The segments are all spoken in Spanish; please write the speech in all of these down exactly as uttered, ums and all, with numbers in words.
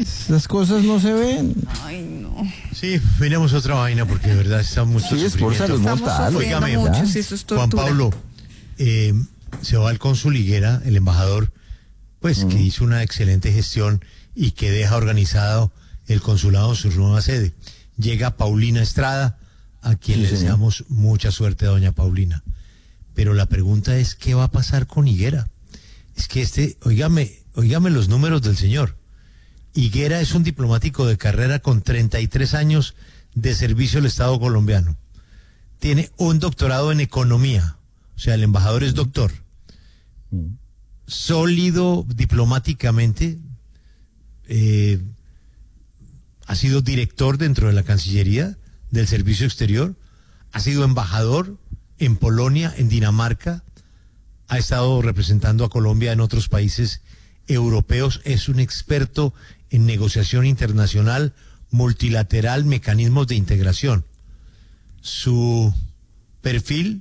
Las cosas no se ven. Ay, no. Sí, miremos otra vaina porque de verdad está mucho Sí, es por sufrimiento. salud Estamos mental. sufriendo Óigame, mucho, ¿ya? si eso es Juan tortura. Pablo, eh, se va al cónsul Higuera, el embajador, pues que hizo una excelente gestión y que deja organizado el consulado en su nueva sede. Llega Paulina Estrada, a quien Sí, le señor. deseamos mucha suerte a doña Paulina. Pero la pregunta es, ¿qué va a pasar con Higuera? Es que este, oígame, oígame los números del señor. Higuera es un diplomático de carrera con treinta y tres años de servicio al Estado colombiano. Tiene un doctorado en economía, o sea, el embajador es doctor. Sólido diplomáticamente, eh, ha sido director dentro de la Cancillería del Servicio Exterior, ha sido embajador en Polonia, en Dinamarca, ha estado representando a Colombia en otros países europeos, es un experto en negociación internacional, multilateral, mecanismos de integración. Su perfil,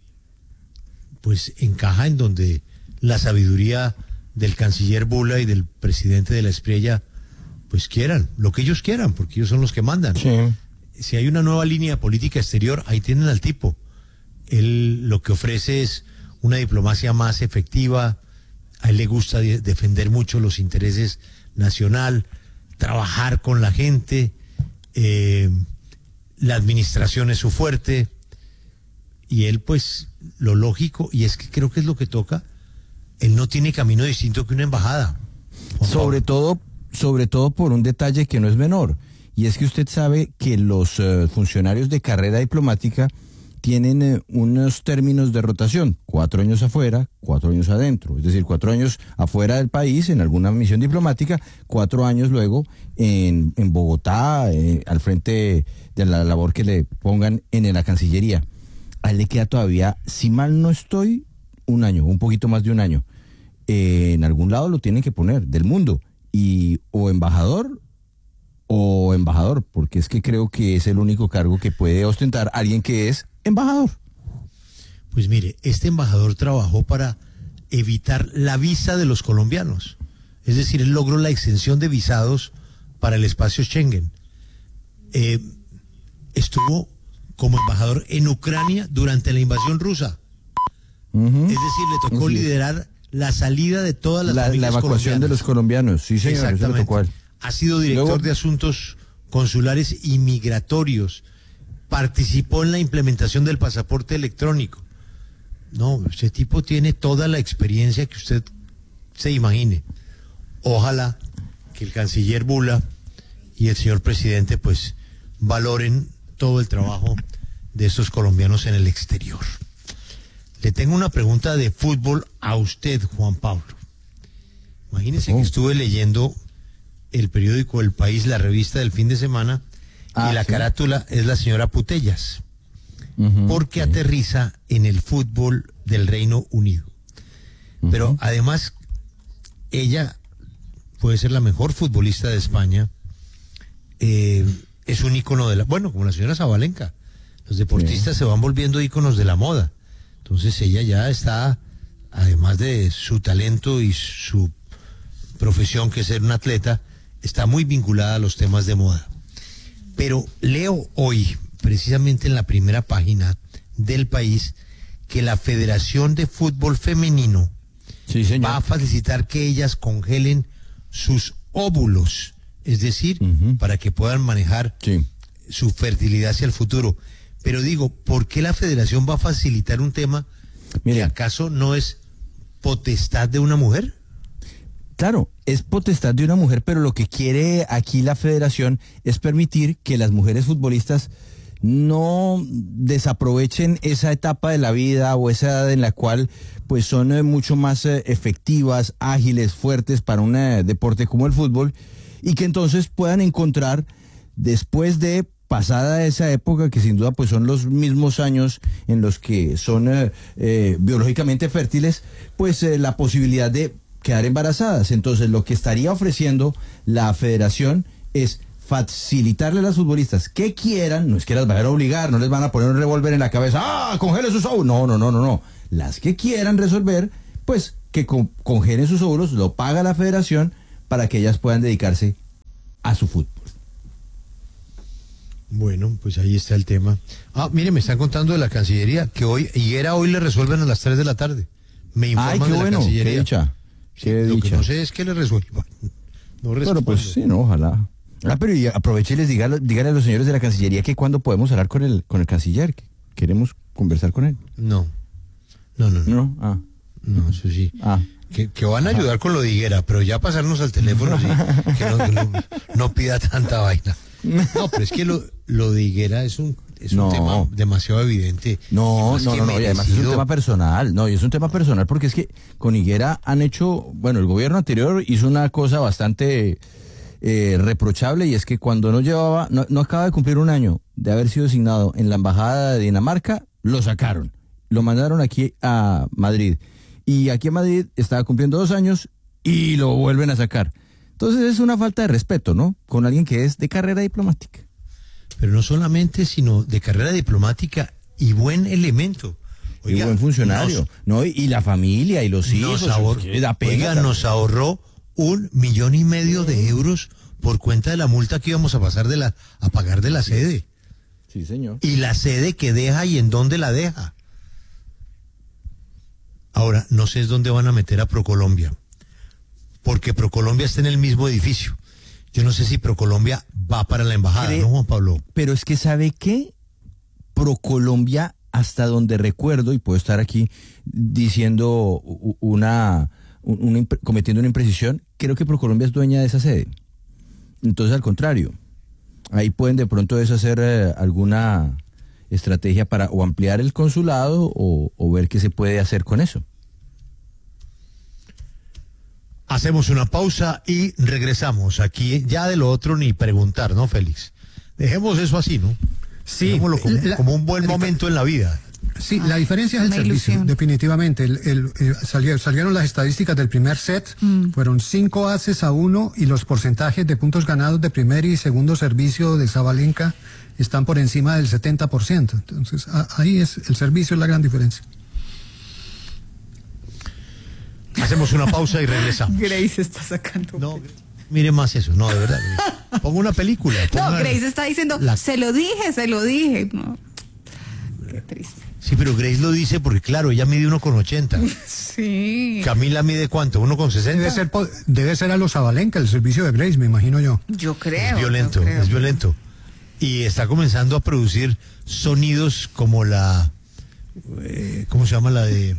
pues, encaja en donde la sabiduría del canciller Bula y del presidente de la Espriella, pues quieran, lo que ellos quieran, porque ellos son los que mandan. Sí. Si hay una nueva línea política exterior, ahí tienen al tipo. Él lo que ofrece es una diplomacia más efectiva, a él le gusta de- defender mucho los intereses nacional, trabajar con la gente, eh, la administración es su fuerte, y él pues lo lógico, y es que creo que es lo que toca, él no tiene camino distinto que una embajada. Juan Sobre Pablo. todo, sobre todo por un detalle que no es menor, y es que usted sabe que los eh, funcionarios de carrera diplomática tienen eh, unos términos de rotación, cuatro años afuera, cuatro años adentro, es decir, cuatro años afuera del país en alguna misión diplomática, cuatro años luego en, en Bogotá, eh, al frente de la labor que le pongan en la Cancillería. A él le queda todavía, si mal no estoy, un año, un poquito más de un año. Eh, en algún lado lo tienen que poner, del mundo, y o embajador o embajador, porque es que creo que es el único cargo que puede ostentar alguien que es embajador. Pues mire, este embajador trabajó para evitar la visa de los colombianos. Es decir, él logró la exención de visados para el espacio Schengen. Eh, estuvo como embajador en Ucrania durante la invasión rusa. Ujú. Es decir, le tocó Así es. liderar la salida de todas las La, la familias evacuación de colombianas. los colombianos, sí señor, eso le Exactamente. tocó a él. Ha sido director Luego- de asuntos consulares y migratorios. Participó en la implementación del pasaporte electrónico. No, ese tipo tiene toda la experiencia que usted se imagine. Ojalá que el canciller Bula y el señor presidente pues valoren todo el trabajo de estos colombianos en el exterior. Le tengo una pregunta de fútbol a usted, Juan Pablo. Imagínese Oh. que estuve leyendo el periódico El País, la revista del fin de semana, Ah, y la sí. carátula es la señora Putellas, Ujú. porque aterriza en el fútbol del Reino Unido. Pero además, ella puede ser la mejor futbolista de España, eh, es un ícono de la... Bueno, como la señora Zabalenka, los deportistas se van volviendo íconos de la moda. Entonces ella ya está, además de su talento y su profesión, que es ser un atleta, está muy vinculada a los temas de moda. Pero leo hoy, precisamente en la primera página del País, que la Federación de Fútbol Femenino Sí señor. va a facilitar que ellas congelen sus óvulos, es decir, Ujú. para que puedan manejar Sí. su fertilidad hacia el futuro. Pero digo, ¿por qué la federación va a facilitar un tema Mire. que acaso no es potestad de una mujer? Claro, es potestad de una mujer, pero lo que quiere aquí la federación es permitir que las mujeres futbolistas no desaprovechen esa etapa de la vida o esa edad en la cual pues son eh, mucho más eh, efectivas, ágiles, fuertes para un eh, deporte como el fútbol, y que entonces puedan encontrar, después de pasada esa época, que sin duda pues son los mismos años en los que son eh, eh, biológicamente fértiles, pues eh, la posibilidad de quedar embarazadas. Entonces lo que estaría ofreciendo la federación es facilitarle a las futbolistas que quieran, no es que las vayan a obligar, no les van a poner un revólver en la cabeza, ¡ah, congele sus óvulos! No, no, no, no, no. Las que quieran resolver, pues que con, congelen sus óvulos, lo paga la federación para que ellas puedan dedicarse a su fútbol. Bueno, pues ahí está el tema. Ah, mire, me están contando de la Cancillería que hoy, Higuera hoy le resuelven a las tres de la tarde. Me informan Ay, qué de la bueno, Cancillería. qué dicha. Sí, Qué lo dicha. que no sé es que le resuelvan. No Bueno, responden. pues sí, no, ojalá. Ah, pero y aproveche y les diga, díganle a los señores de la Cancillería que cuando podemos hablar con el, con el canciller, que queremos conversar con él. No, no, no, no, No, ah, no, eso sí. ah. Que, que van a ayudar con lo de Higuera, pero ya pasarnos al teléfono, sí, que no, que no, no pida tanta vaina. No, pero es que lo, lo de Higuera es un, es No. un tema demasiado evidente. No, Más no, que no, no, y además es un merecido. tema personal, no, y es un tema personal porque es que con Higuera han hecho, bueno, el gobierno anterior hizo una cosa bastante eh, reprochable y es que cuando no llevaba, no, no acaba de cumplir un año de haber sido designado en la embajada de Dinamarca, lo sacaron, lo mandaron aquí a Madrid y aquí a Madrid estaba cumpliendo dos años y lo vuelven a sacar. Entonces es una falta de respeto, ¿no? Con alguien que es de carrera diplomática. Pero no solamente, sino de carrera diplomática y buen elemento. Y buen funcionario, nos- ¿no? Y, y la familia y los hijos. nos, ahor- que da pena oiga, también. nos ahorró un millón y medio de euros por cuenta de la multa que íbamos a pasar de la, a pagar de la sede. Sí, señor. Y la sede que deja y en dónde la deja. Ahora, no sé es dónde van a meter a Procolombia, porque Procolombia está en el mismo edificio. Yo no sé si Procolombia va para la embajada, Creo- ¿no, Juan Pablo? Pero es que ¿sabe qué? Procolombia, hasta donde recuerdo, y puedo estar aquí diciendo u- una, un- una impre- cometiendo una imprecisión, creo que Procolombia es dueña de esa sede. Entonces, al contrario, ahí pueden de pronto deshacer eh, alguna estrategia para o ampliar el consulado o, o ver qué se puede hacer con eso. Hacemos una pausa y regresamos. Aquí ya de lo otro ni preguntar, ¿no, Félix? Dejemos eso así, ¿no? Sí, Dejémoslo como, la- como un buen la- momento en la vida. Sí, la diferencia es el Una servicio, ilusión. definitivamente. El, el, eh, salió- salieron las estadísticas del primer set, fueron cinco haces a uno y los porcentajes de puntos ganados de primer y segundo servicio de Sabalenka están por encima del setenta por ciento. Entonces, a- ahí es el servicio es la gran diferencia. Hacemos una pausa y regresamos. Grace está sacando. No, mire más eso, no, de verdad. Ponga una película. No, ponga- Grace está diciendo, la- se lo dije, se lo dije. No. Qué triste. Sí, pero Grace lo dice porque, claro, ella mide uno con ochenta. Sí. Camila mide ¿cuánto? ¿uno con sesenta? Debe ser, po- debe ser a los Sabalenka el servicio de Grace, me imagino yo. Yo creo. Es violento, yo creo. es violento. Y está comenzando a producir sonidos como la... eh, ¿Cómo se llama la de...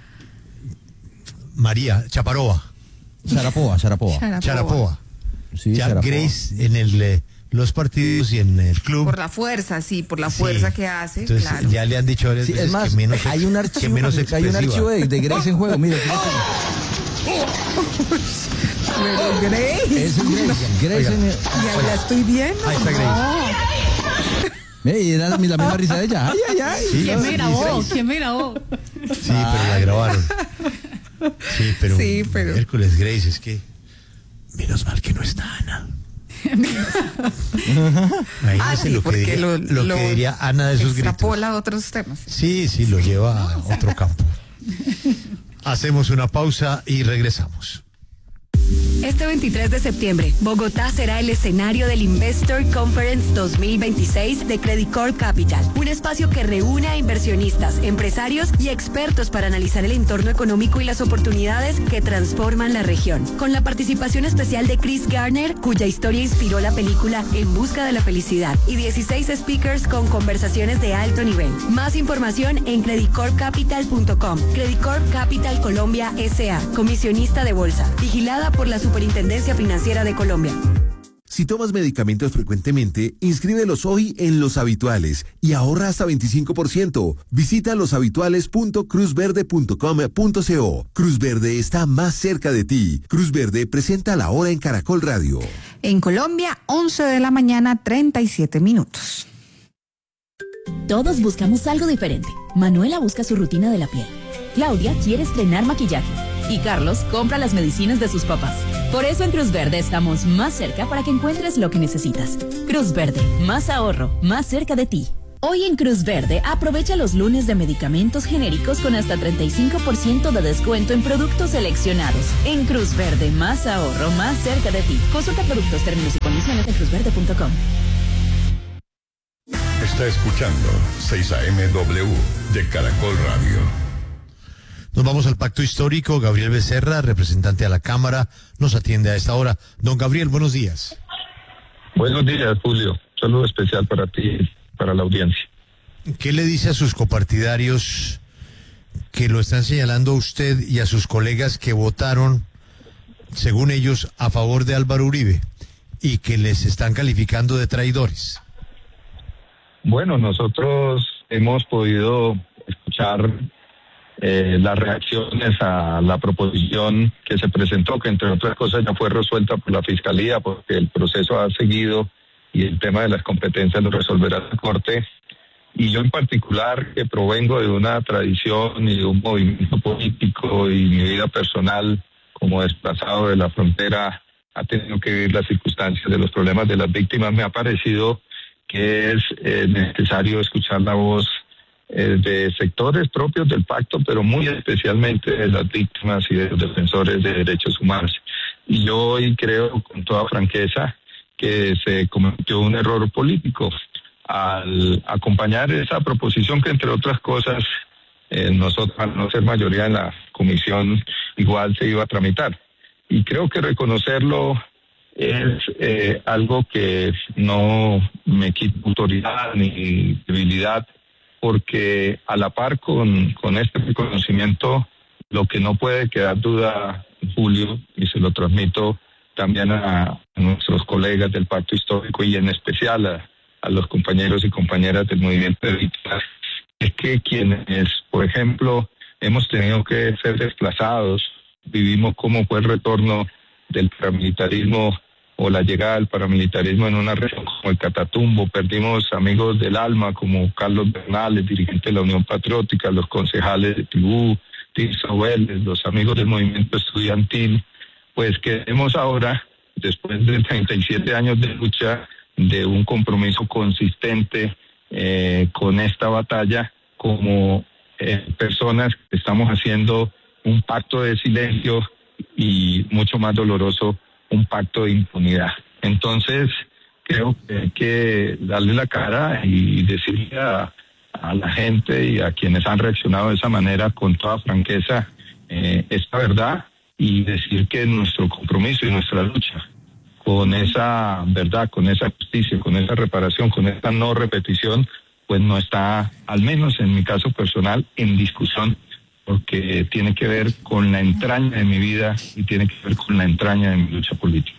María, Chaparova, Sharapova, Sharapova. Sharapova. Charapova. Sí, Ya Sharapova. Grace en el, eh, los partidos y en el club. Por la fuerza, sí, por la Sí. fuerza que hace, Entonces, claro. ya le han dicho varias Sí, veces es más, que menos, hay un que archivo, menos hay un expresiva. archivo de, de Grace en juego, mire. Pero Grace, Ese es Grace. Grace Oiga. en el- ya la estoy viendo. Ahí está Grace. Eh, y era la, la misma risa de ella. Ay, ay, ay. Sí, ¿Quién me sí, grabó? sí. ¿Quién me grabó? Sí, pero la grabaron. Sí, pero, Sí, pero- Hércules Grace, es que menos mal que no está Ana. Ah, Imagínese sí, lo, que porque diría, lo, lo lo que diría Ana de esos gritos. extrapola a otros temas. Sí, sí, lo lleva a otro campo. Hacemos una pausa y regresamos. Este veintitrés de septiembre, Bogotá será el escenario del Investor Conference dos mil veintiséis de Credit Corp Capital, un espacio que reúne a inversionistas, empresarios y expertos para analizar el entorno económico y las oportunidades que transforman la región. Con la participación especial de Chris Garner, cuya historia inspiró la película En busca de la felicidad, y dieciséis speakers con conversaciones de alto nivel. Más información en credit corp capital punto com. Credit Corp Capital Colombia S A, comisionista de bolsa, vigilada por la Superintendencia Financiera de Colombia. Si tomas medicamentos frecuentemente, inscríbelos hoy en Los Habituales y ahorra hasta veinticinco por ciento. Visita loshabituales punto cruz verde punto com punto co. Cruz Verde está más cerca de ti. Cruz Verde presenta la hora en Caracol Radio. En Colombia, once de la mañana, treinta y siete minutos. Todos buscamos algo diferente. Manuela busca su rutina de la piel. Claudia quiere estrenar maquillaje. Y Carlos compra las medicinas de sus papás. Por eso en Cruz Verde estamos más cerca para que encuentres lo que necesitas. Cruz Verde, más ahorro, más cerca de ti. Hoy en Cruz Verde, aprovecha los lunes de medicamentos genéricos con hasta treinta y cinco por ciento de descuento en productos seleccionados. En Cruz Verde, más ahorro, más cerca de ti. Consulta productos, términos y condiciones en cruz verde punto com. Está escuchando seis A M W de Caracol Radio. Nos vamos al pacto histórico. Gabriel Becerra, representante a la Cámara, nos atiende a esta hora. Don Gabriel, buenos días. Buenos días, Julio. Saludo especial para ti, para la audiencia. ¿Qué le dice a sus copartidarios que lo están señalando a usted y a sus colegas que votaron, según ellos, a favor de Álvaro Uribe y que les están calificando de traidores? Bueno, nosotros hemos podido escuchar eh, las reacciones a la proposición que se presentó, que entre otras cosas ya fue resuelta por la Fiscalía, porque el proceso ha seguido y el tema de las competencias lo resolverá la Corte. Y yo en particular, que provengo de una tradición y de un movimiento político, y mi vida personal como desplazado de la frontera ha tenido que vivir las circunstancias de los problemas de las víctimas, me ha parecido que es eh, necesario escuchar la voz eh, de sectores propios del pacto, pero muy especialmente de las víctimas y de los defensores de derechos humanos. Y yo hoy creo con toda franqueza que se cometió un error político al acompañar esa proposición que, entre otras cosas, eh, nosotros, al no ser mayoría en la comisión, igual se iba a tramitar. Y creo que reconocerlo es eh, algo que no me quita autoridad ni debilidad, porque a la par con, con este reconocimiento, lo que no puede quedar duda, Julio, y se lo transmito también a, a nuestros colegas del Pacto Histórico y en especial a, a los compañeros y compañeras del movimiento de víctimas, es que quienes, por ejemplo, hemos tenido que ser desplazados, vivimos cómo fue el retorno del paramilitarismo o la llegada del paramilitarismo en una región como el Catatumbo, perdimos amigos del alma como Carlos Bernal, el dirigente de la Unión Patriótica, los concejales de Tibú, Tirso Vélez, los amigos del movimiento estudiantil, pues queremos ahora, después de treinta y siete años de lucha, de un compromiso consistente eh, con esta batalla, como eh, personas que estamos haciendo un pacto de silencio y mucho más doloroso, un pacto de impunidad. Entonces, creo que hay que darle la cara y decirle a, a la gente y a quienes han reaccionado de esa manera con toda franqueza eh, esta verdad, y decir que nuestro compromiso y nuestra lucha con esa verdad, con esa justicia, con esa reparación, con esta no repetición, pues no está, al menos en mi caso personal, en discusión, porque tiene que ver con la entraña de mi vida y tiene que ver con la entraña de mi lucha política.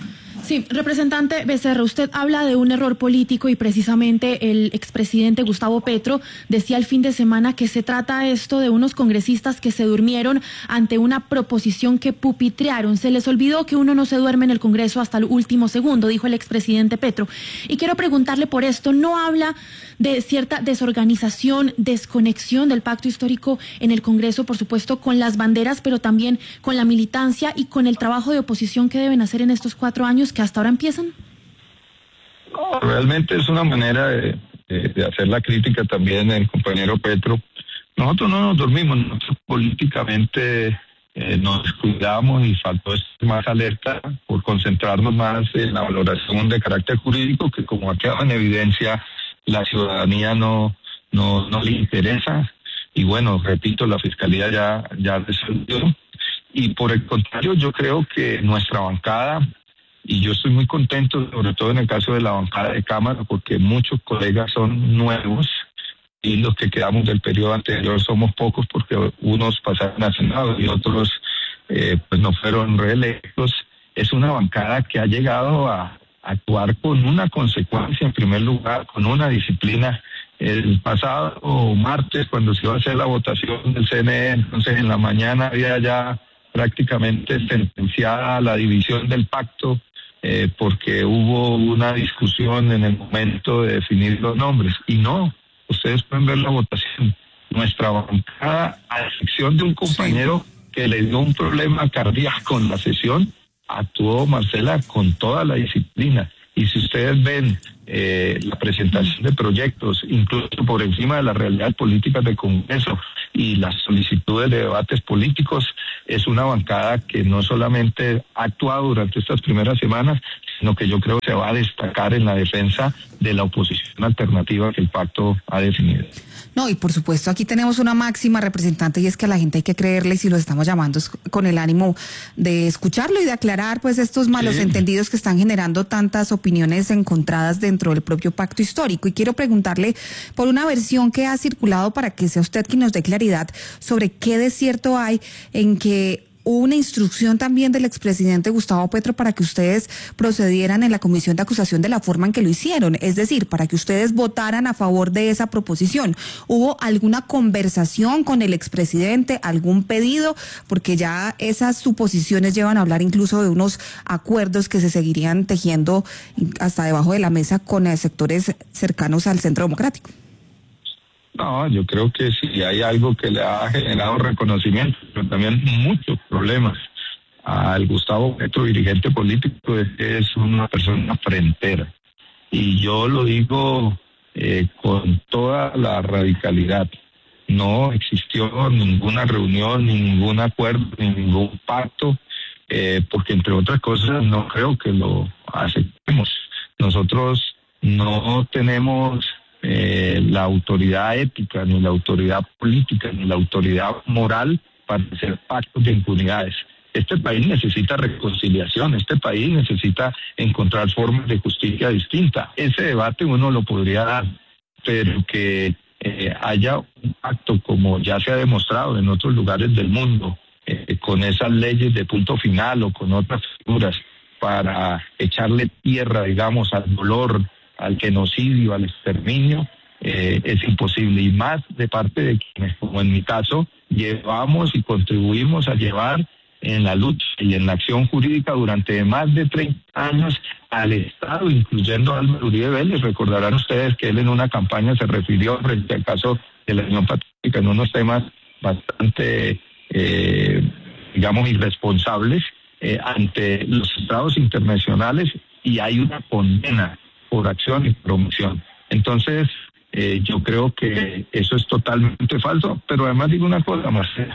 Sí, representante Becerra, usted habla de un error político y precisamente el expresidente Gustavo Petro decía el fin de semana que se trata esto de unos congresistas que se durmieron ante una proposición que pupitrearon. Se les olvidó que uno no se duerme en el Congreso hasta el último segundo, dijo el expresidente Petro. Y quiero preguntarle por esto, ¿no habla de cierta desorganización, desconexión del pacto histórico en el Congreso, por supuesto, con las banderas, pero también con la militancia y con el trabajo de oposición que deben hacer en estos cuatro años que hasta ahora empiezan? No, realmente es una manera de, de, de hacer la crítica también el compañero Petro. Nosotros no nos dormimos, nosotros políticamente eh, nos descuidamos y faltó estar más alerta por concentrarnos más en la valoración de carácter jurídico, que como ha quedado en evidencia, la ciudadanía no, no, no le interesa. Y bueno, repito, la Fiscalía ya, ya resolvió. Y por el contrario, yo creo que nuestra bancada, y yo estoy muy contento, sobre todo en el caso de la bancada de Cámara, porque muchos colegas son nuevos y los que quedamos del periodo anterior somos pocos, porque unos pasaron al Senado y otros eh, pues no fueron reelectos. Es una bancada que ha llegado a actuar con una consecuencia, en primer lugar, con una disciplina. El pasado martes, cuando se iba a hacer la votación del C N E, entonces en la mañana había ya prácticamente sentenciada la división del pacto, eh, porque hubo una discusión en el momento de definir los nombres. Y no, ustedes pueden ver la votación. Nuestra bancada, a excepción de un compañero que le dio un problema cardíaco en la sesión, actuó, Marcela, con toda la disciplina. Y si ustedes ven eh, la presentación de proyectos, incluso por encima de las realidades políticas del Congreso y las solicitudes de debates políticos, es una bancada que no solamente ha actuado durante estas primeras semanas, sino que yo creo que se va a destacar en la defensa de la oposición alternativa que el pacto ha definido. No, y por supuesto aquí tenemos una máxima, representante, y es que a la gente hay que creerle, y si lo estamos llamando es con el ánimo de escucharlo y de aclarar pues estos malos sí. entendidos que están generando tantas opiniones encontradas dentro del propio pacto histórico. Y quiero preguntarle por una versión que ha circulado para que sea usted quien nos dé claridad sobre qué de cierto hay en que hubo una instrucción también del expresidente Gustavo Petro para que ustedes procedieran en la comisión de acusación de la forma en que lo hicieron, es decir, para que ustedes votaran a favor de esa proposición. ¿Hubo alguna conversación con el expresidente, algún pedido? Porque ya esas suposiciones llevan a hablar incluso de unos acuerdos que se seguirían tejiendo hasta debajo de la mesa con sectores cercanos al Centro Democrático. No, yo creo que sí hay algo que le ha generado reconocimiento, pero también muchos problemas al Gustavo Petro, dirigente político, es que es una persona frentera. Y yo lo digo eh, con toda la radicalidad. No existió ninguna reunión, ni ningún acuerdo, ni ningún pacto, eh, porque entre otras cosas no creo que lo aceptemos. Nosotros no tenemos Eh, la autoridad ética, ni la autoridad política, ni la autoridad moral para hacer pactos de impunidades. Este país necesita reconciliación, este país necesita encontrar formas de justicia distinta. Ese debate uno lo podría dar, pero que eh, haya un pacto como ya se ha demostrado en otros lugares del mundo, eh, con esas leyes de punto final o con otras figuras para echarle tierra, digamos, al dolor, al genocidio, al exterminio, eh, es imposible. Y más de parte de quienes, como en mi caso, llevamos y contribuimos a llevar en la lucha y en la acción jurídica durante más de treinta años al Estado, incluyendo a Álvaro Uribe Vélez. Recordarán ustedes que él en una campaña se refirió frente al caso de la Unión Patriótica en unos temas bastante, eh, digamos, irresponsables eh, ante los tratados internacionales, y hay una condena por acción y por omisión. Entonces, eh, yo creo que eso es totalmente falso, pero además digo una cosa, Marcela,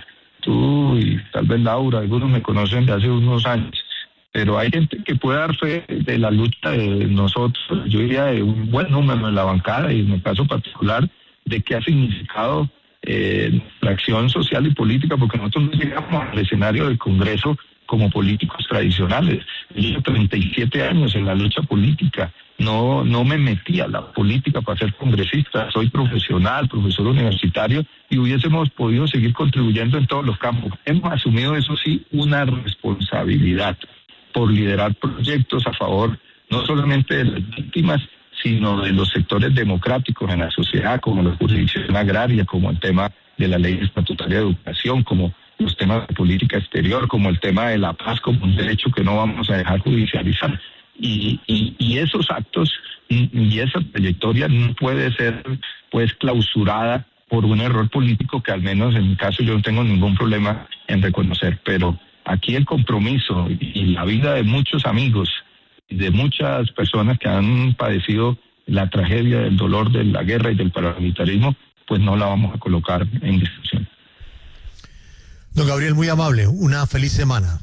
tú y tal vez Laura, algunos me conocen de hace unos años, pero hay gente que puede dar fe de la lucha de nosotros, yo diría de un buen número en la bancada, y en el caso particular, de qué ha significado eh, la acción social y política, porque nosotros no llegamos al escenario del Congreso como políticos tradicionales. Yo llevo treinta y siete años en la lucha política. No, no me metí a la política para ser congresista, soy profesional, profesor universitario, y hubiésemos podido seguir contribuyendo en todos los campos. Hemos asumido, eso sí, una responsabilidad por liderar proyectos a favor no solamente de las víctimas, sino de los sectores democráticos en la sociedad, como la jurisdicción agraria, como el tema de la ley estatutaria de educación, como los temas de política exterior, como el tema de la paz, como un derecho que no vamos a dejar judicializar. Y, y, y esos actos y, y esa trayectoria no puede ser pues clausurada por un error político que al menos en mi caso yo no tengo ningún problema en reconocer, pero aquí el compromiso y la vida de muchos amigos, de muchas personas que han padecido la tragedia del dolor de la guerra y del paramilitarismo, pues no la vamos a colocar en discusión. Don Gabriel, muy amable, una feliz semana.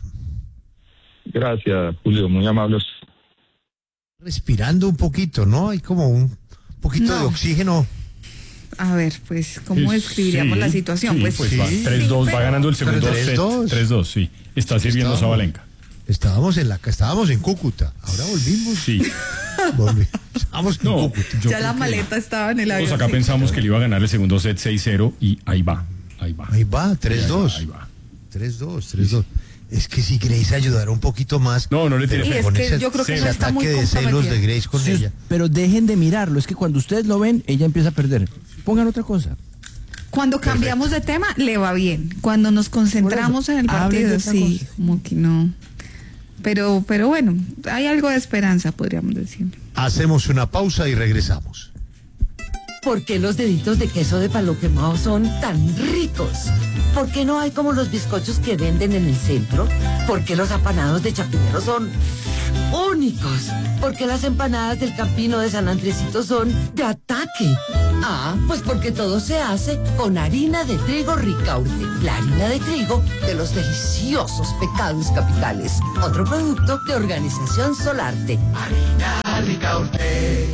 Gracias, Julio, muy amables. Respirando un poquito, ¿no? Hay como un poquito no. de oxígeno. A ver, pues, ¿cómo sí, describiríamos sí, la situación? Sí, pues, pues sí, va tres dos, sí, va ganando el segundo tres dos. set. tres dos, sí. Está sirviendo Sabalenka. Estábamos en la estábamos en Cúcuta, ahora volvimos. Sí. Volvimos. Estábamos en no, Cúcuta. Ya la maleta que... estaba en el avión. Pues acá sí. Pensamos que le iba a ganar el segundo set seis cero y ahí va, ahí va. Ahí va, tres dos. Ahí va. tres dos, tres dos. Es que si Grace ayudara un poquito más. No, no le tiene fe. Es que yo creo que ese no está muy ataque de celos de Grace con sí, ella. Pero dejen de mirarlo, es que cuando ustedes lo ven, ella empieza a perder. Pongan otra cosa. Cuando cambiamos Perfecto. de tema, le va bien. Cuando nos concentramos en el partido, sí, cosa. Como que no. Pero, pero bueno, hay algo de esperanza, podríamos decir. Hacemos una pausa y regresamos. ¿Por qué los deditos de queso de palo quemado son tan ricos? ¿Por qué no hay como los bizcochos que venden en el centro? ¿Por qué los apanados de Chapinero son únicos, porque las empanadas del Campino de San Andresito son de ataque. Ah, pues porque todo se hace con harina de trigo Ricaurte, la harina de trigo de los deliciosos Pecados Capitales. Otro producto de Organización Solarte. Harina Ricaurte.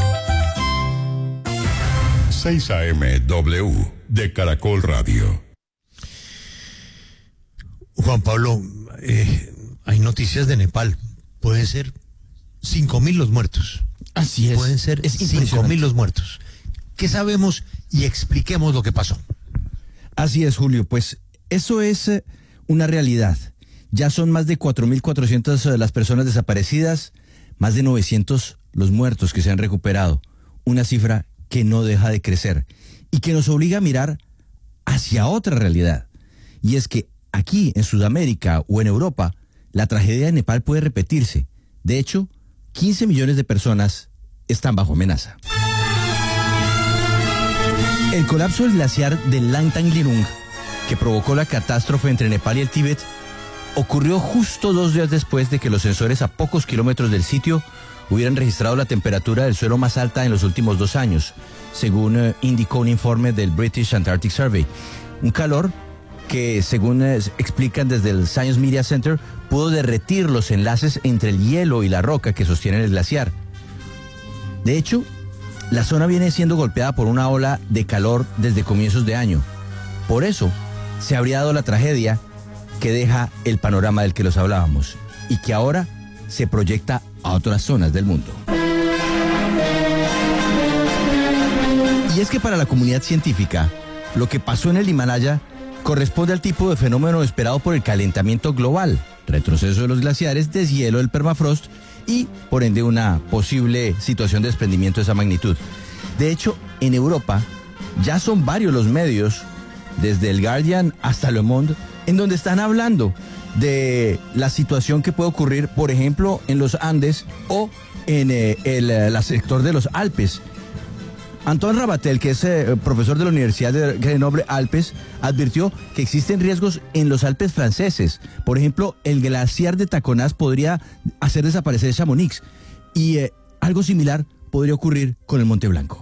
seis A M W de Caracol Radio. Juan Pablo, eh, hay noticias de Nepal. Pueden ser cinco mil los muertos. Así es. Pueden ser cinco mil los muertos. ¿Qué sabemos? Y expliquemos lo que pasó. Así es, Julio. Pues eso es eh, una realidad. Ya son más de cuatro mil cuatrocientas las personas desaparecidas, más de novecientos los muertos que se han recuperado. Una cifra que no deja de crecer y que nos obliga a mirar hacia otra realidad. Y es que aquí, en Sudamérica o en Europa, la tragedia de Nepal puede repetirse. De hecho, quince millones de personas están bajo amenaza. El colapso del glaciar del Langtang Lirung, que provocó la catástrofe entre Nepal y el Tíbet, ocurrió justo dos días después de que los sensores a pocos kilómetros del sitio hubieran registrado la temperatura del suelo más alta en los últimos dos años, según eh, indicó un informe del British Antarctic Survey. Un calor que, según eh, explican desde el Science Media Center, pudo derretir los enlaces entre el hielo y la roca que sostienen el glaciar. De hecho, la zona viene siendo golpeada por una ola de calor desde comienzos de año. Por eso, se habría dado la tragedia que deja el panorama del que los hablábamos y que ahora se proyecta a otras zonas del mundo. Y es que para la comunidad científica, lo que pasó en el Himalaya corresponde al tipo de fenómeno esperado por el calentamiento global, retroceso de los glaciares, deshielo del permafrost y, por ende, una posible situación de desprendimiento de esa magnitud. De hecho, en Europa ya son varios los medios, desde el Guardian hasta Le Monde, en donde están hablando de la situación que puede ocurrir, por ejemplo, en los Andes o en eh, el, el sector de los Alpes. Antoine Rabatel, que es eh, profesor de la Universidad de Grenoble Alpes, advirtió que existen riesgos en los Alpes franceses. Por ejemplo, el glaciar de Taconás podría hacer desaparecer Chamonix. Y eh, algo similar podría ocurrir con el Monte Blanco.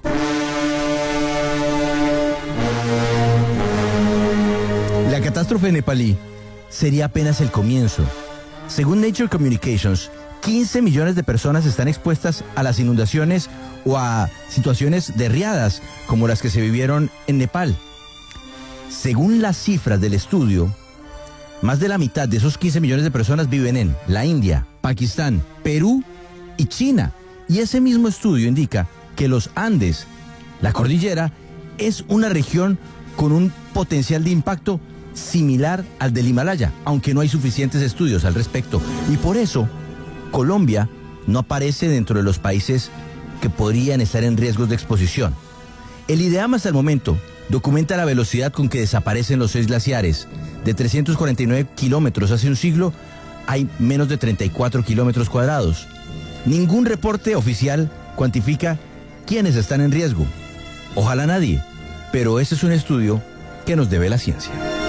La catástrofe nepalí sería apenas el comienzo. Según Nature Communications, quince millones de personas están expuestas a las inundaciones o a situaciones de riadas como las que se vivieron en Nepal. Según las cifras del estudio, más de la mitad de esos quince millones de personas viven en la India, Pakistán, Perú y China. Y ese mismo estudio indica que los Andes, la cordillera, es una región con un potencial de impacto similar al del Himalaya, aunque no hay suficientes estudios al respecto. Y por eso, Colombia no aparece dentro de los países que podrían estar en riesgos de exposición. El IDEAM hasta el momento documenta la velocidad con que desaparecen los seis glaciares. De trescientos cuarenta y nueve kilómetros hace un siglo, hay menos de treinta y cuatro kilómetros cuadrados. Ningún reporte oficial cuantifica quiénes están en riesgo. Ojalá nadie, pero ese es un estudio que nos debe la ciencia.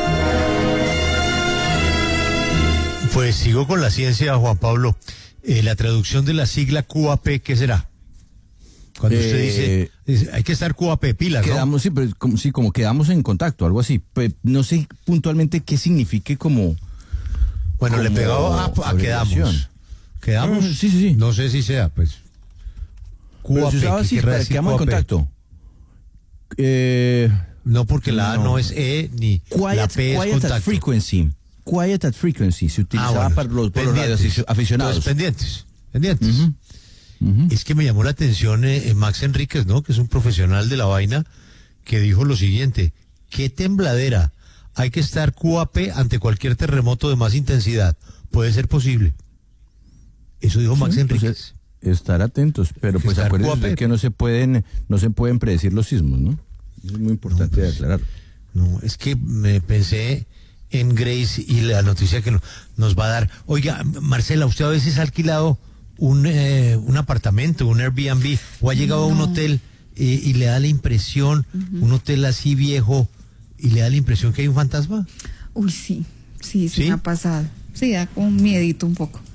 Pues sigo con la ciencia, Juan Pablo. Eh, la traducción de la sigla Q A P, ¿qué será? Cuando usted Eh, dice, dice, hay que estar Q A P, pilas, ¿no? Quedamos, sí, pero como, sí, como quedamos en contacto, algo así. Pues, no sé puntualmente qué signifique como... Bueno, le como pegaba a, a quedamos. abreviación. ¿Quedamos? Ah, sí, sí, sí. No sé si sea, pues. Pero Q A P, se usaba ¿qué así, querrá para- decir quedamos en Q A P? contacto. Eh, No, porque la A no. no es E ni la quiet, P es quiet at contacto. frequency. Quiet at frequency se utilizaba Ah, bueno. para los, por los Pendientes. radioaficionados. Entonces, pendientes, pendientes. Ujú, ujú. Es que me llamó la atención eh, eh, Max Enríquez, ¿no? Que es un profesional de la vaina, que dijo lo siguiente: qué tembladera, hay que estar Q A P ante cualquier terremoto de más intensidad. Puede ser posible. Eso dijo Max Sí, Enríquez. pues, estar atentos, pero pues Estar acuérdense Q A P. que no se pueden, no se pueden predecir los sismos, ¿no? Eso es muy importante No, pues, aclarar. No, es que me pensé en Grace y la noticia que no- nos va a dar. Oiga, Marcela, ¿usted a veces ha alquilado un, eh, un apartamento, un Airbnb, o ha llegado a un No. hotel eh, y le da la impresión, un hotel así viejo, y le da la impresión que hay un fantasma? Uy, sí, sí, sí, ¿Sí? me ha pasado. Sí, da como un miedito un poco.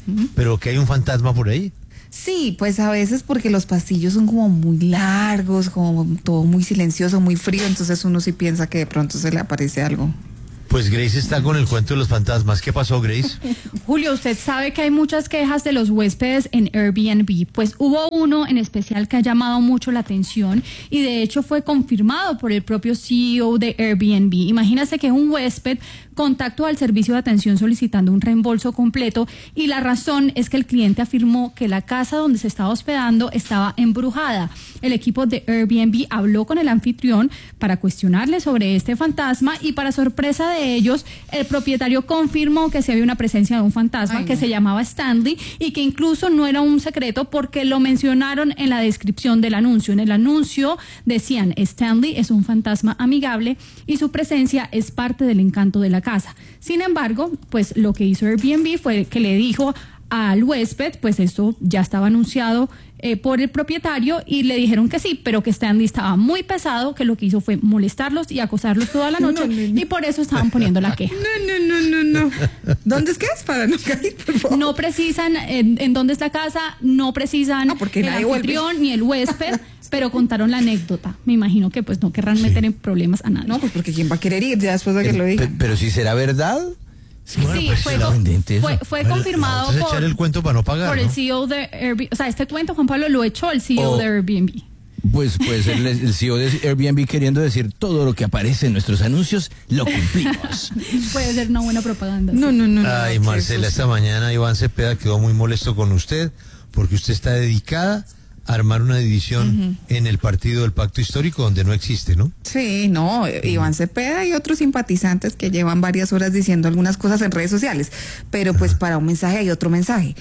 Uh-huh. ¿Pero que hay un fantasma por ahí? Sí, pues a veces porque los pasillos son como muy largos, como todo muy silencioso, muy frío, entonces uno sí piensa que de pronto se le aparece algo. Pues Grace está con el cuento de los fantasmas. ¿Qué pasó, Grace? Julio, usted sabe que hay muchas quejas de los huéspedes en Airbnb. Pues hubo uno en especial que ha llamado mucho la atención y de hecho fue confirmado por el propio C E O de Airbnb. Imagínese que un huésped contactó al servicio de atención solicitando un reembolso completo y la razón es que el cliente afirmó que la casa donde se estaba hospedando estaba embrujada. El equipo de Airbnb habló con el anfitrión para cuestionarle sobre este fantasma y para sorpresa de ellos, el propietario confirmó que se había una presencia de un fantasma Ay, no. que se llamaba Stanley y que incluso no era un secreto porque lo mencionaron en la descripción del anuncio. En el anuncio decían, Stanley es un fantasma amigable y su presencia es parte del encanto de la casa. Sin embargo, pues lo que hizo Airbnb fue que le dijo al huésped, pues esto ya estaba anunciado eh, por el propietario y le dijeron que sí, pero que Stanley estaba muy pesado, que lo que hizo fue molestarlos y acosarlos toda la noche no, no, no. y por eso estaban poniendo la queja. No, no, no, no, no. ¿Dónde es que es? Para no caer, por favor. No precisan en, en dónde es la casa, no precisan no, porque el anfitrión vuelve. Ni el huésped, pero contaron la anécdota. Me imagino que pues no querrán sí. meter en problemas a nadie. No, pues porque quién va a querer ir ya después de que pero, lo diga. Pero, pero si será verdad. Sí, bueno, pues fue, fue, fue, fue bueno, confirmado por, echar el cuento para no pagar, por ¿no? el C E O de Airbnb. O sea, este cuento, Juan Pablo, lo echó el C E O oh, de Airbnb. Pues puede ser el C E O de Airbnb queriendo decir todo lo que aparece en nuestros anuncios, lo cumplimos. Puede ser una buena propaganda. No, sí. no, no. Ay, no, Marcela, esta mañana Iván Cepeda quedó muy molesto con usted porque usted está dedicada a armar una división uh-huh. en el partido del Pacto Histórico donde no existe, ¿no? Sí, no, Iván Cepeda y otros simpatizantes que llevan varias horas diciendo algunas cosas en redes sociales, pero pues para un mensaje hay otro mensaje.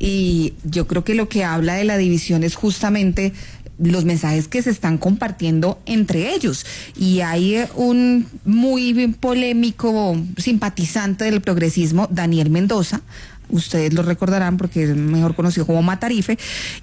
Y yo creo que lo que habla de la división es justamente los mensajes que se están compartiendo entre ellos. Y hay un muy polémico simpatizante del progresismo, Daniel Mendoza, ustedes lo recordarán porque es mejor conocido como Matarife,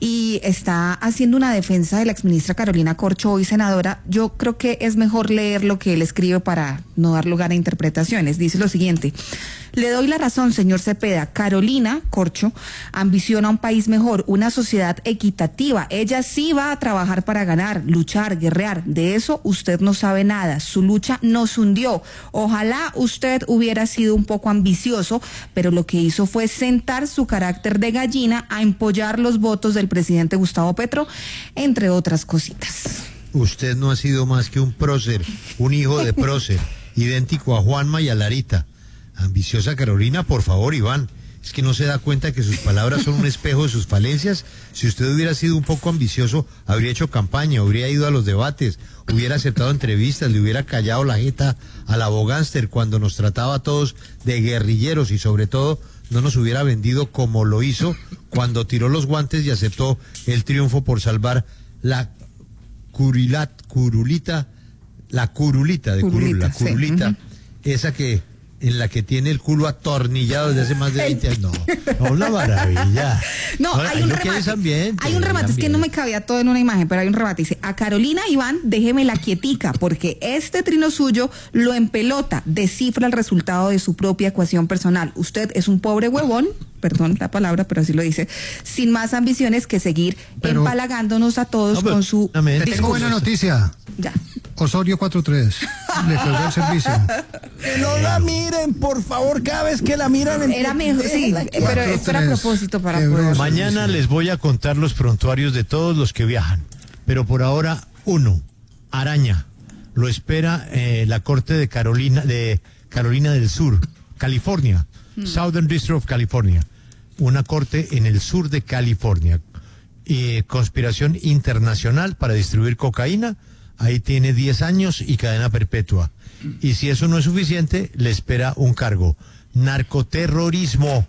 y está haciendo una defensa de la exministra Carolina Corcho, hoy senadora. Yo creo que es mejor leer lo que él escribe para no dar lugar a interpretaciones. Dice lo siguiente: le doy la razón, señor Cepeda. Carolina Corcho ambiciona un país mejor, una sociedad equitativa. Ella sí va a trabajar para ganar, luchar, guerrear. De eso usted no sabe nada. Su lucha nos hundió. Ojalá usted hubiera sido un poco ambicioso, pero lo que hizo fue sentar su carácter de gallina a empollar los votos del presidente Gustavo Petro, entre otras cositas. Usted no ha sido más que un prócer, un hijo de prócer, idéntico a Juanma y a Larita. Ambiciosa Carolina, por favor, Iván, es que no se da cuenta que sus palabras son un espejo de sus falencias. Si usted hubiera sido un poco ambicioso, habría hecho campaña, habría ido a los debates, hubiera aceptado entrevistas, le hubiera callado la jeta a la Bogánster cuando nos trataba a todos de guerrilleros y sobre todo no nos hubiera vendido como lo hizo cuando tiró los guantes y aceptó el triunfo por salvar la curilat, curulita, la curulita de curulita, curul, la curulita, sí. uh-huh. esa que en la que tiene el culo atornillado desde hace más de veinte años. No, no, una maravilla. No, Ahora, hay un remate. Ambiente, hay un remate, es que no me cabía todo en una imagen, pero hay un remate. Dice, a Carolina Iván, déjeme la quietica, porque este trino suyo lo empelota, descifra el resultado de su propia ecuación personal. Usted es un pobre huevón, perdón la palabra, pero así lo dice, sin más ambiciones que seguir pero, empalagándonos a todos no, con su... Te tengo buena noticia. Ya. Osorio cuatro tres, le colgó el servicio. No la miren, por favor, cada vez que la miran... En... Era mejor, sí, pero esto era a propósito para poder... Mañana les voy a contar los prontuarios de todos los que viajan, pero por ahora, uno, Araña, lo espera eh, la corte de Carolina, de Carolina del Sur, California, hmm. Southern District of California, una corte en el sur de California, eh, conspiración internacional para distribuir cocaína. Ahí tiene diez años y cadena perpetua. Y si eso no es suficiente, le espera un cargo. Narcoterrorismo.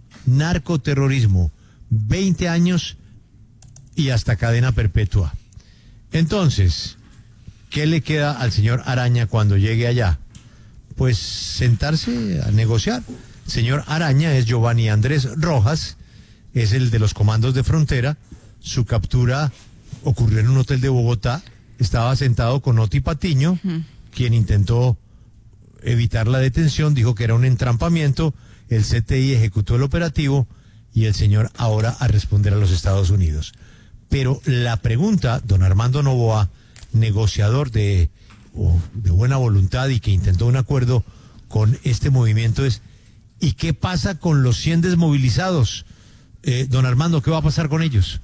Narcoterrorismo. veinte años y hasta cadena perpetua. Entonces, ¿qué le queda al señor Araña cuando llegue allá? Pues sentarse a negociar. El señor Araña es Giovanni Andrés Rojas, es el de los comandos de frontera. Su captura ocurrió en un hotel de Bogotá. Estaba sentado con Oti Patiño, uh-huh. quien intentó evitar la detención, dijo que era un entrampamiento, el C T I ejecutó el operativo y el señor ahora a responder a los Estados Unidos. Pero la pregunta, don Armando Noboa, negociador de, oh, de buena voluntad y que intentó un acuerdo con este movimiento, es ¿y qué pasa con los cien desmovilizados? Eh, don Armando, ¿qué va a pasar con ellos?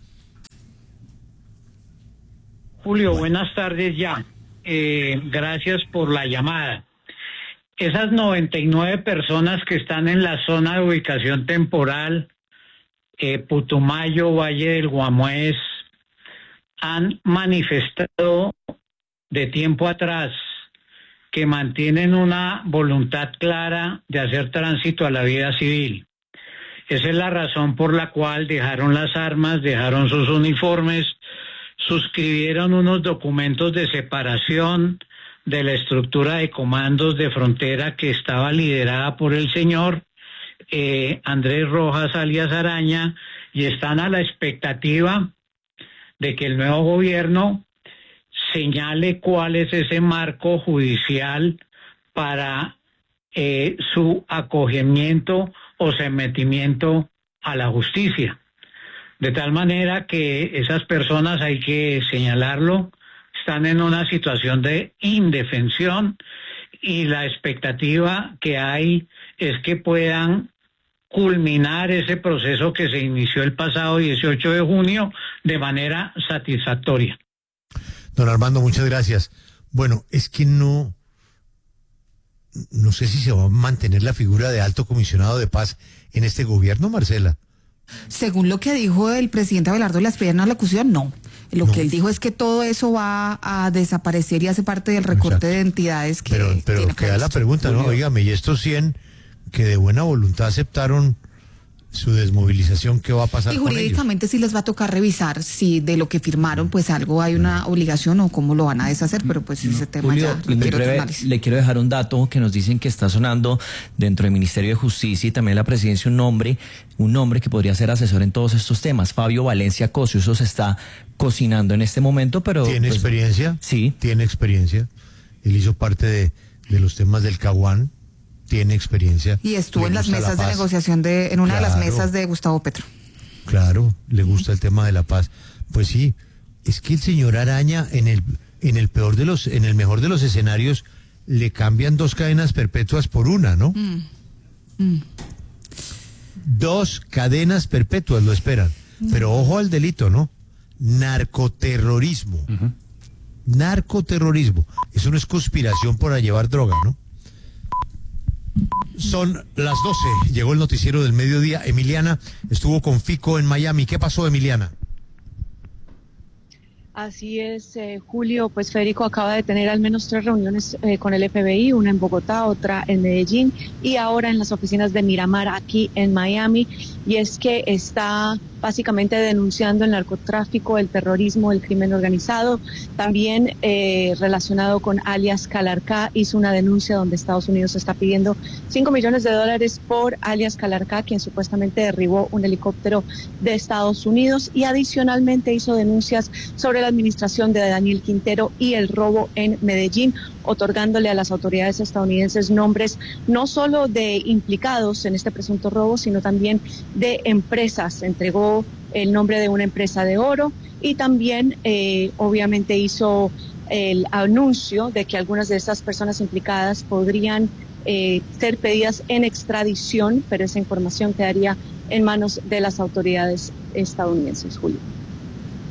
Julio, bueno. Buenas tardes ya. Eh, gracias por la llamada. Esas noventa y nueve personas que están en la zona de ubicación temporal, eh, Putumayo, Valle del Guamués, han manifestado de tiempo atrás que mantienen una voluntad clara de hacer tránsito a la vida civil. Esa es la razón por la cual dejaron las armas, dejaron sus uniformes, suscribieron unos documentos de separación de la estructura de comandos de frontera que estaba liderada por el señor eh, Andrés Rojas alias Araña, y están a la expectativa de que el nuevo gobierno señale cuál es ese marco judicial para eh, su acogimiento o sometimiento a la justicia. De tal manera que esas personas, hay que señalarlo, están en una situación de indefensión, y la expectativa que hay es que puedan culminar ese proceso que se inició el pasado dieciocho de junio de manera satisfactoria. Don Armando, muchas gracias. Bueno, es que no, no sé si se va a mantener la figura de alto comisionado de paz en este gobierno, Marcela. Según lo que dijo el presidente Abelardo Lasprilla en la locución, no. Lo no. que él dijo es que todo eso va a desaparecer y hace parte del recorte Exacto. de entidades que Pero, pero tiene queda la pregunta, ¿no? Óigame, y estos cien que de buena voluntad aceptaron su desmovilización, ¿qué va a pasar y con ellos? Y jurídicamente sí les va a tocar revisar si de lo que firmaron pues algo hay una obligación o cómo lo van a deshacer, pero pues no. ese tema Julio, ya requiere otro análisis. Le quiero dejar un dato que nos dicen que está sonando dentro del Ministerio de Justicia y también la Presidencia un nombre, un nombre que podría ser asesor en todos estos temas, Fabio Valencia Cosio. Eso se está cocinando en este momento, pero... ¿Tiene pues, experiencia? Sí. Tiene experiencia. Él hizo parte de, de los temas del Caguán. Tiene experiencia. Y estuvo en las mesas de negociación de, en una claro, de las mesas de Gustavo Petro. Claro, le gusta el tema de la paz. Pues sí, es que el señor Araña, en el, en el peor de los, en el mejor de los escenarios, le cambian dos cadenas perpetuas por una, ¿no? Mm. Mm. Dos cadenas perpetuas lo esperan. Mm. Pero ojo al delito, ¿no? Narcoterrorismo. Uh-huh. Narcoterrorismo. Eso no es conspiración para llevar droga, ¿no? Son las doce, llegó el noticiero del mediodía. Emiliana estuvo con Fico en Miami. ¿Qué pasó, Emiliana? Así es, eh, Julio, pues Federico acaba de tener al menos tres reuniones eh, con el F B I, una en Bogotá, otra en Medellín y ahora en las oficinas de Miramar aquí en Miami, y es que está básicamente denunciando el narcotráfico, el terrorismo, el crimen organizado. También eh, relacionado con alias Calarcá, hizo una denuncia donde Estados Unidos está pidiendo cinco millones de dólares por alias Calarcá, quien supuestamente derribó un helicóptero de Estados Unidos, y adicionalmente hizo denuncias sobre la administración de Daniel Quintero y el robo en Medellín, otorgándole a las autoridades estadounidenses nombres no solo de implicados en este presunto robo, sino también de empresas. Entregó el nombre de una empresa de oro y también eh, obviamente hizo el anuncio de que algunas de estas personas implicadas podrían eh, ser pedidas en extradición, pero esa información quedaría en manos de las autoridades estadounidenses, Julio.